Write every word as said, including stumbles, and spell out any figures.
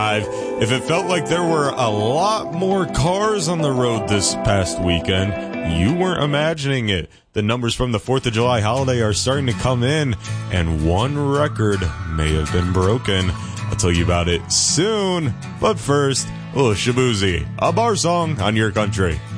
If it felt like there were a lot more cars on the road this past weekend, you weren't imagining it. The numbers from the fourth of July holiday are starting to come in, and one record may have been broken. I'll tell you about it soon, but first, a little Shaboozey, a bar song on your country.